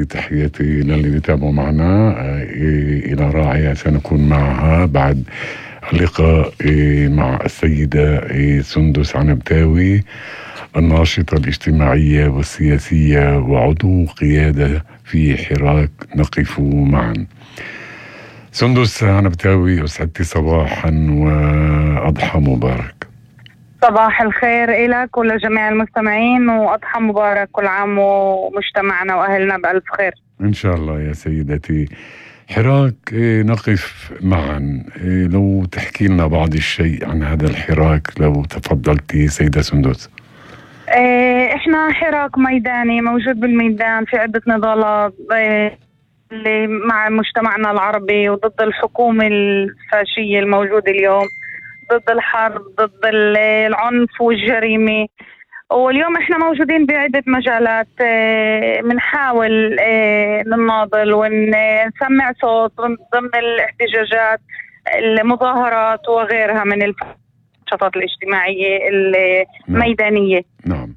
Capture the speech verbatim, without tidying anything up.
تحياتي للي بيتابعوا معنا. إلى راعي سنكون معها بعد اللقاء مع السيدة سندس عنبتاوي، الناشطة الاجتماعية والسياسية وعضو قيادة في حراك نقف معا. سندس عنبتاوي، أسعدتي صباحا وأضحى مبارك. صباح الخير إلك ولجميع المستمعين، وأضحى مبارك، كل عام ومجتمعنا وأهلنا بألف خير إن شاء الله يا سيدتي. حراك نقف معا، لو تحكي لنا بعض الشيء عن هذا الحراك لو تفضلتي سيدة سندس. إحنا حراك ميداني موجود بالميدان في عدة نضالات اللي مع مجتمعنا العربي وضد الحكومة الفاشية الموجودة اليوم، ضد الحرب، ضد العنف والجريمة. واليوم احنا موجودين بعدة مجالات، بنحاول نناضل ونسمع صوت ضمن الاحتجاجات، المظاهرات وغيرها من النشاطات الاجتماعية الميدانية. نعم.